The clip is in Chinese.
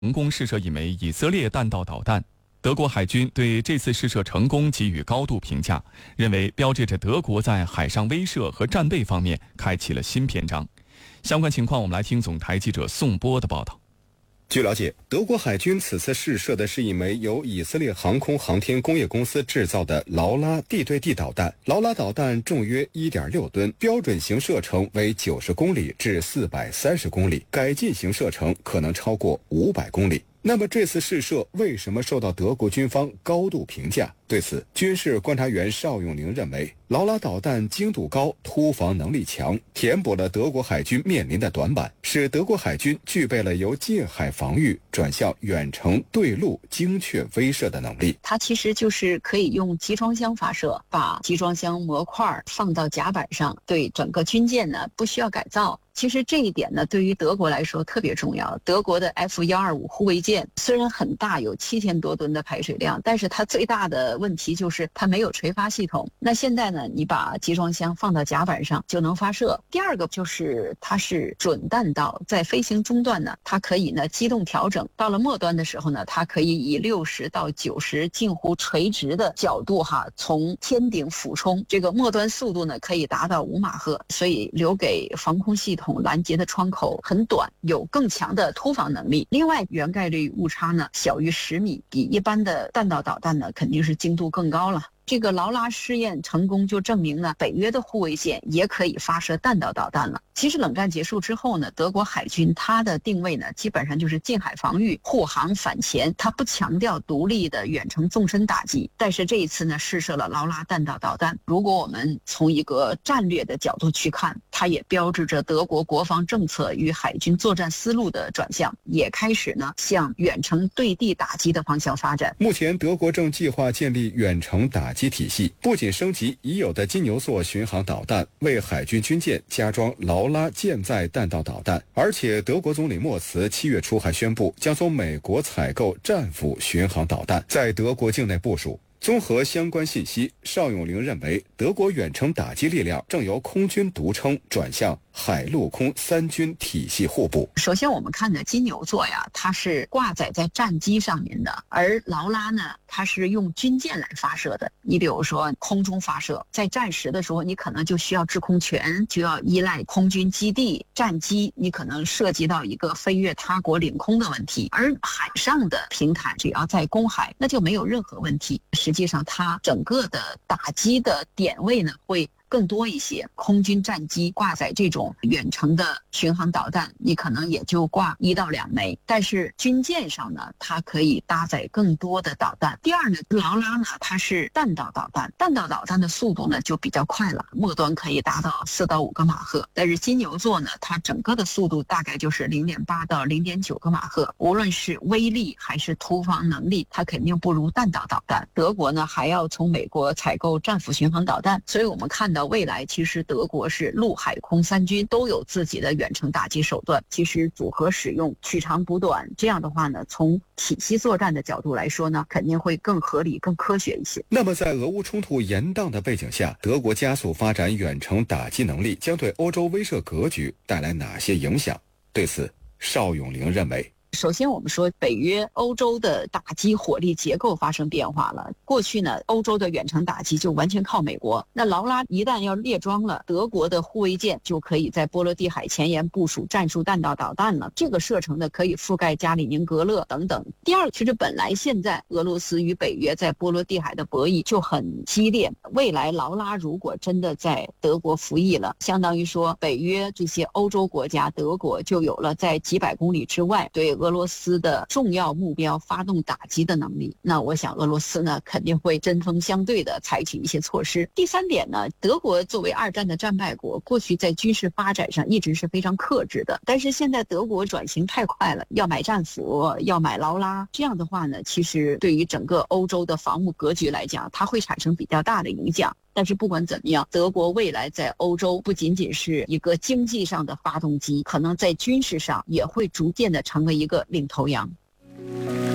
成功试射一枚以色列弹道导弹。德国海军对这次试射成功给予高度评价，认为标志着德国在海上威慑和战备方面开启了新篇章。相关情况，我们来听总台记者宋波的报道。 据了解，德国海军此次试射的是一枚由以色列航空航天工业公司制造的劳拉地对地导弹。劳拉导弹重约 1.6 吨，标准型射程为90公里至430公里，改进型射程可能超过500公里。那么这次试射为什么受到德国军方高度评价？对此，军事观察员邵永龄认为，劳拉导弹精度高，突防能力强，填补了德国海军面临的短板，使德国海军具备了由近海防御转向远程对陆精确威慑的能力。 它其实就是可以用集装箱发射，把集装箱模块放到甲板上，对整个军舰呢不需要改造。其实这一点呢，对于德国来说特别重要。德国的 F-125 护卫舰虽然很大，有7000多吨的排水量，但是它最大的问题就是它没有垂发系统。那现在呢，你把集装箱放到甲板上就能发射。第二个就是它是准弹道，在飞行中段呢，它可以呢机动调整，到了末端的时候呢，它可以以60到90近乎垂直的角度从天顶俯冲，这个末端速度呢可以达到5马赫，所以留给防空系统拦截的窗口很短，有更强的突防能力。另外，原概率误差呢小于10米，比一般的弹道导弹呢肯定是精度更高了。这个劳拉试验成功就证明了北约的护卫舰也可以发射弹道导弹了。其实冷战结束之后呢，德国海军它的定位呢基本上就是近海防御、护航反潜，它不强调独立的远程纵深打击。但是这一次呢试射了劳拉弹道导弹，如果我们从一个战略的角度去看，它也标志着德国国防政策与海军作战思路的转向，也开始呢向远程对地打击的方向发展。 目前德国正计划建立远程打击体系，不仅升级已有的金牛座巡航导弹，为海军军舰加装劳拉舰载弹道导弹，而且德国总理默茨7月初还宣布将从美国采购战斧巡航导弹，在德国境内部署。综合相关信息，邵永龄认为，德国远程打击力量正由空军独撑转向海陆空三军体系互补。 首先我们看的金牛座呀，它是挂载在战机上面的，而劳拉呢，它是用军舰来发射的。你比如说空中发射，在战时的时候，你可能就需要制空权，就要依赖空军基地、战机，你可能涉及到一个飞越他国领空的问题。而海上的平台只要在公海，那就没有任何问题。实际上它整个的打击的点位呢会更多一些。空军战机挂载这种远程的巡航导弹，你可能也就挂1到2枚，但是军舰上呢，它可以搭载更多的导弹。第二呢，劳拉呢，它是弹道导弹，弹道导弹的速度呢就比较快了，末端可以达到4到5个马赫。但是金牛座呢，它整个的速度大概就是0.8到0.9个马赫，无论是威力还是突防能力，它肯定不如弹道导弹。德国呢还要从美国采购战斧巡航导弹，所以我们看到未来其实德国是陆海空三军都有自己的远程打击手段，其实组合使用，取长补短，这样的话呢，从体系作战的角度来说呢，肯定会更合理更科学一些。 那么在俄乌冲突延宕的背景下，德国加速发展远程打击能力将对欧洲威慑格局带来哪些影响？对此，邵永龄认为， 首先我们说北约欧洲的打击火力结构发生变化了。过去呢，欧洲的远程打击就完全靠美国，那劳拉一旦要列装了，德国的护卫舰就可以在波罗的海前沿部署战术弹道导弹了，这个射程呢可以覆盖加里宁格勒等等。第二，其实本来现在俄罗斯与北约在波罗的海的博弈就很激烈，未来劳拉如果真的在德国服役了，相当于说北约这些欧洲国家，德国就有了在几百公里之外对俄罗斯的重要目标发动打击的能力。那我想俄罗斯呢肯定会针锋相对的采取一些措施。第三点呢，德国作为2战的战败国，过去在军事发展上一直是非常克制的，但是现在德国转型太快了，要买战斧，要买劳拉，这样的话呢，其实对于整个欧洲的防务格局来讲，它会产生比较大的影响。但是不管怎么样，德国未来在欧洲不仅仅是一个经济上的发动机，可能在军事上也会逐渐的成为一个领头羊。